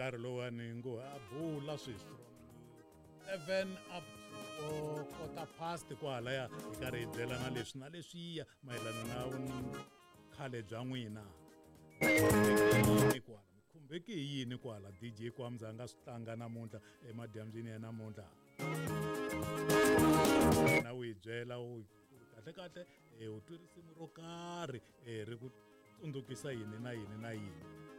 nkarhi lowani ngo bula sweswi 7 up to quarter past kwalaya hi karhi hi byelana leswi na leswiya mayelana na khale bya n'wina kwala khumbeki hi yini kwala DJ Kwamza nga swi tlanga namuntlha emadyambyini ya namuntlha na wu hi byela kahle u twi risimu ro karhi ri ku tsundukisa yini na yini na yini